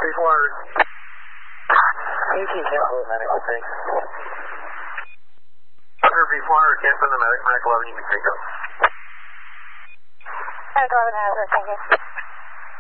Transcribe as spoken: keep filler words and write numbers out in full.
three four hundred. eighteen cancel the medical, thanks. Under three four hundred, cancel the medic, medic eleven, you can take up. Medic eleven has it, thank you.